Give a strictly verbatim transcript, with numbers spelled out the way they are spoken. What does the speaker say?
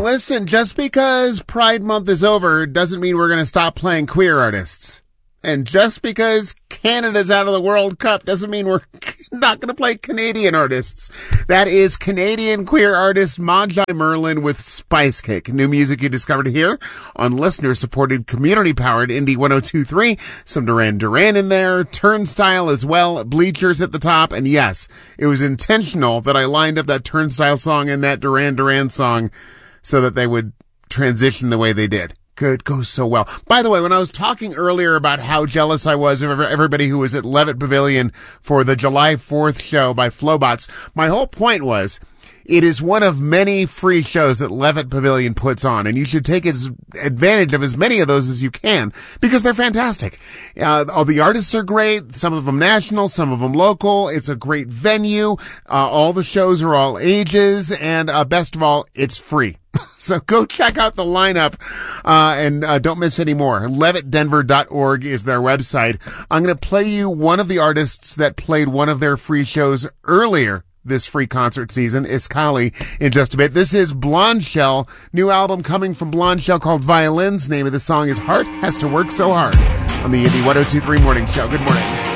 listen, just because Pride Month is over doesn't mean we're going to stop playing queer artists. And just because Canada's out of the World Cup doesn't mean we're not going to play Canadian artists. That is Canadian queer artist Magi Merlin with Spice Cake. New music you discovered here on listener-supported, community-powered Indie one oh two point three. Some Duran Duran in there, Turnstile as well, Bleachers at the top. And yes, it was intentional that I lined up that Turnstile song and that Duran Duran song so that they would transition the way they did. Good, goes so well. By the way, when I was talking earlier about how jealous I was of everybody who was at Levitt Pavilion for the July fourth show by Flowbots, my whole point was it is one of many free shows that Levitt Pavilion puts on, and you should take as advantage of as many of those as you can because they're fantastic. Uh, all the artists are great, some of them national, some of them local. It's a great venue. Uh, all the shows are all ages, and uh, best of all, it's free. So go check out the lineup, uh, and, uh, don't miss any more. levitt denver dot org is their website. I'm going to play you one of the artists that played one of their free shows earlier this free concert season, Iskali, in just a bit. This is Blonde Shell, new album coming from Blonde Shell called Violins. Name of the song is Heart Has to Work So Hard on the Indie one oh two point three Morning Show. Good morning.